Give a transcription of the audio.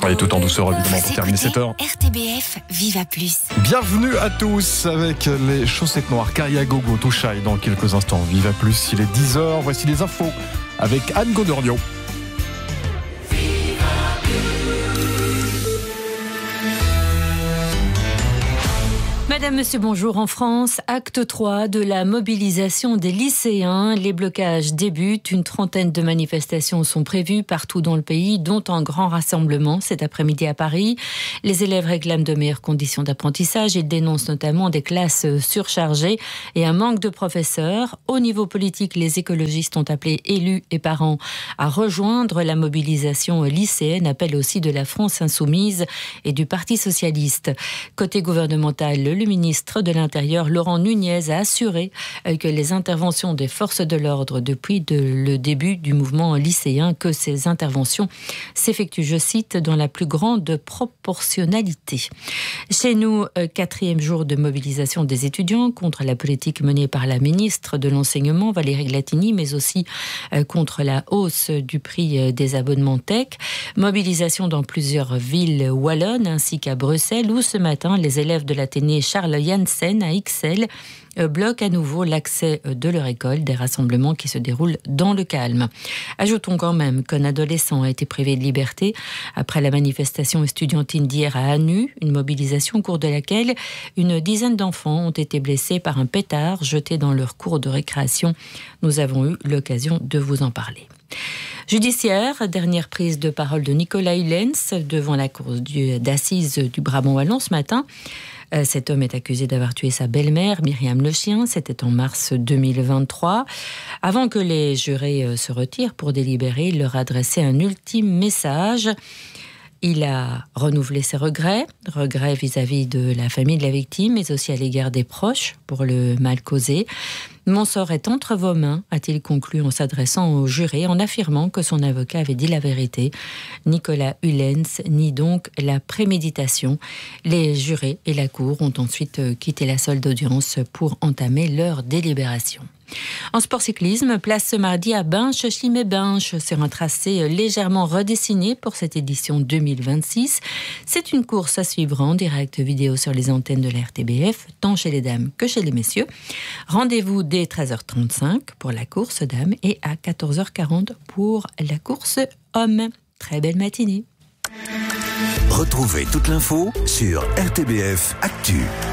Et tout en douceur, évidemment, pour terminer cette heure. RTBF, Viva Plus. Bienvenue à tous avec les chaussettes noires. Kaya Gogo, Touchaï dans quelques instants. Viva Plus, il est 10h. Voici les infos avec Anne Godornio. Madame, Monsieur, bonjour. En France, acte 3 de la mobilisation des lycéens. Les blocages débutent. Une trentaine de manifestations sont prévues partout dans le pays, dont un grand rassemblement cet après-midi à Paris. Les élèves réclament de meilleures conditions d'apprentissage. Ils dénoncent notamment des classes surchargées et un manque de professeurs. Au niveau politique, les écologistes ont appelé élus et parents à rejoindre la mobilisation lycéenne. Appel aussi de la France Insoumise et du Parti Socialiste. Côté gouvernemental, le ministre de l'Intérieur, Laurent Nunez, a assuré que les interventions des forces de l'ordre depuis le début du mouvement lycéen, que ces interventions s'effectuent, je cite, dans la plus grande proportionnalité. Chez nous, 4e jour de mobilisation des étudiants contre la politique menée par la ministre de l'Enseignement, Valérie Glatini, mais aussi contre la hausse du prix des abonnements tech. Mobilisation dans plusieurs villes wallonnes ainsi qu'à Bruxelles, où ce matin, les élèves de l'Athénée Charles Janssen à Ixelles bloquent à nouveau l'accès de leur école, des rassemblements qui se déroulent dans le calme. Ajoutons quand même qu'un adolescent a été privé de liberté après la manifestation estudiantine d'hier à Anu, une mobilisation au cours de laquelle une dizaine d'enfants ont été blessés par un pétard jeté dans leur cour de récréation. Nous avons eu l'occasion de vous en parler. Judiciaire, dernière prise de parole de Nicolas Hulens devant la cour d'assises du Brabant wallon ce matin. Cet homme est accusé d'avoir tué sa belle-mère, Myriam Le Chien. C'était en mars 2023. Avant que les jurés se retirent pour délibérer, il leur a adressé un ultime message. Il a renouvelé ses regrets vis-à-vis de la famille de la victime, mais aussi à l'égard des proches pour le mal causé. Mon sort est entre vos mains, a-t-il conclu en s'adressant au juré, en affirmant que son avocat avait dit la vérité. Nicolas Hulens nie donc la préméditation. Les jurés et la cour ont ensuite quitté la salle d'audience pour entamer leur délibération. En sport cyclisme, place ce mardi à Binche-Chimay-Binche sur un tracé légèrement redessiné pour cette édition 2026. C'est une course à suivre en direct vidéo sur les antennes de la RTBF, tant chez les dames que chez les messieurs. Rendez-vous dès 13h35 pour la course dames et à 14h40 pour la course hommes. Très belle matinée. Retrouvez toute l'info sur RTBF Actu.